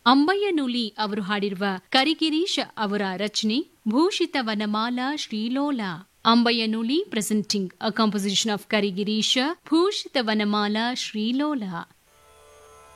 ಅಂಬಯ್ಯನೂಲಿ ಅವರು ಹಾಡಿರುವ ಕರಿಗಿರೀಶ ಅವರ ರಚನೆ ಭೂಷಿತ Vanamala ಶ್ರೀಲೋಲ. ಅಂಬಯ್ಯನೂಲಿ presenting a composition of ಕರಿಗಿರೀಶ ಭೂಷಿತ Vanamala ಶ್ರೀಲೋಲ.